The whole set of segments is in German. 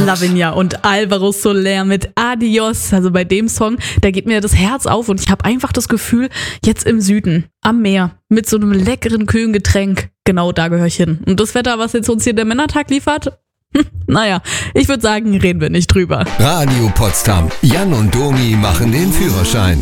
Lavinia und Alvaro Soler mit Adios. Also bei dem Song, da geht mir das Herz auf und ich habe einfach das Gefühl, jetzt im Süden, am Meer, mit so einem leckeren, kühlen Getränk, genau da gehöre ich hin. Und das Wetter, was jetzt uns hier der Männertag liefert, naja, ich würde sagen, reden wir nicht drüber. Radio Potsdam. Jan und Domi machen den Führerschein.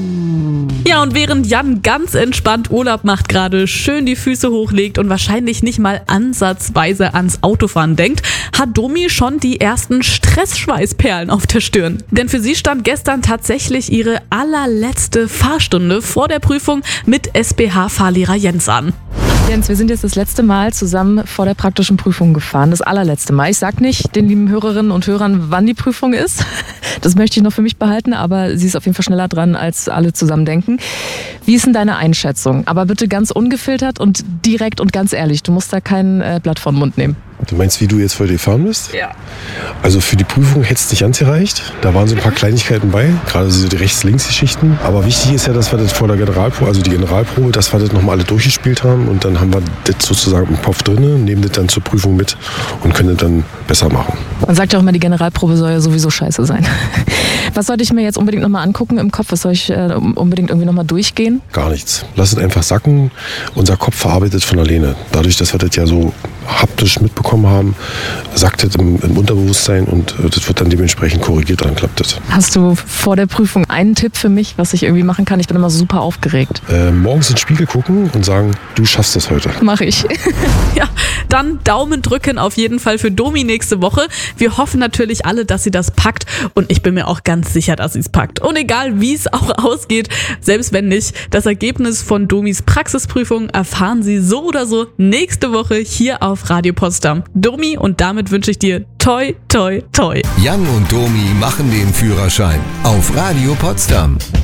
Ja, und während Jan ganz entspannt Urlaub macht, gerade schön die Füße hochlegt und wahrscheinlich nicht mal ansatzweise ans Autofahren denkt, hat Domi schon die ersten Stressschweißperlen auf der Stirn. Denn für sie stand gestern tatsächlich ihre allerletzte Fahrstunde vor der Prüfung mit SBH-Fahrlehrer Jens an. Jens, wir sind jetzt das letzte Mal zusammen vor der praktischen Prüfung gefahren. Das allerletzte Mal. Ich sag nicht den lieben Hörerinnen und Hörern, wann die Prüfung ist. Das möchte ich noch für mich behalten, aber sie ist auf jeden Fall schneller dran, als alle zusammen denken. Wie ist denn deine Einschätzung? Aber bitte ganz ungefiltert und direkt und ganz ehrlich. Du musst da kein Blatt vor den Mund nehmen. Du meinst, wie du jetzt heute gefahren bist? Ja. Also für die Prüfung hätte es nicht ganz gereicht. Da waren so ein paar Kleinigkeiten bei, gerade so die Rechts-Links-Geschichten. Aber wichtig ist ja, dass wir das vor der Generalprobe, also die Generalprobe, dass wir das nochmal alle durchgespielt haben. Und dann haben wir das sozusagen im Kopf drin, nehmen das dann zur Prüfung mit und können das dann besser machen. Man sagt ja auch immer, die Generalprobe soll ja sowieso scheiße sein. Was sollte ich mir jetzt unbedingt nochmal angucken im Kopf? Was soll ich unbedingt irgendwie nochmal durchgehen? Gar nichts. Lass es einfach sacken. Unser Kopf verarbeitet von alleine. Dadurch, dass wir das ja so haptisch mitbekommen haben, sackt das im Unterbewusstsein und das wird dann dementsprechend korrigiert, dann klappt das. Hast du vor der Prüfung einen Tipp für mich, was ich irgendwie machen kann? Ich bin immer super aufgeregt. Morgens in den Spiegel gucken und sagen, du schaffst das heute. Mach ich. Ja, dann Daumen drücken auf jeden Fall für Domi nächste Woche. Wir hoffen natürlich alle, dass sie das packt und ich bin mir auch ganz sicher, dass sie es packt. Und egal, wie es auch ausgeht, selbst wenn nicht, das Ergebnis von Domis Praxisprüfung erfahren Sie so oder so nächste Woche hier auf Radio Potsdam. Domi, und damit wünsche ich dir toi, toi, toi. Jan und Domi machen den Führerschein auf Radio Potsdam.